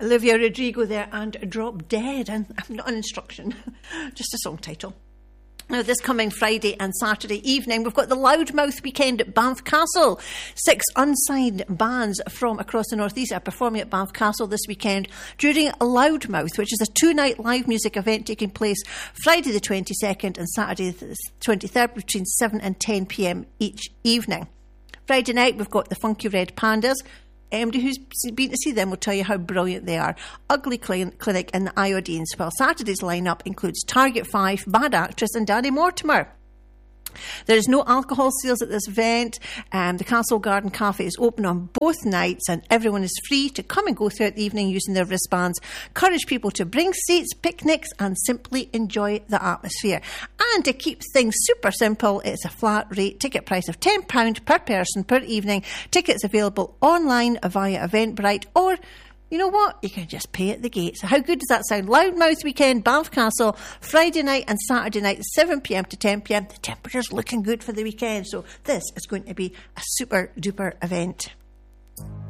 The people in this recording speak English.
Olivia Rodrigo there and Drop Dead. And not an instruction, just a song title. Now, this coming Friday and Saturday evening, we've got the Loudmouth Weekend at Banff Castle. 6 unsigned bands from across the North East are performing at Banff Castle this weekend during Loudmouth, which is a 2-night live music event taking place Friday the 22nd and Saturday the 23rd between 7 and 10 p.m. each evening. Friday night, we've got the Funky Red Pandas. Anybody who's been to see them will tell you how brilliant they are. Ugly Clinic and the Iodines. Well, Saturday's lineup includes Target 5, Bad Actress and Danny Mortimer. There is no alcohol sales at this event. The Castle Garden Cafe is open on both nights and everyone is free to come and go throughout the evening using their wristbands. Encourage people to bring seats, picnics and simply enjoy the atmosphere. And to keep things super simple, it's a flat rate ticket price of £10 per person per evening. Tickets available online via Eventbrite, or you know what? You can just pay at the gate. So how good does that sound? Loudmouth Weekend, Banff Castle, Friday night and Saturday night, 7 p.m. to 10 p.m. The temperature's looking good for the weekend, so this is going to be a super duper event.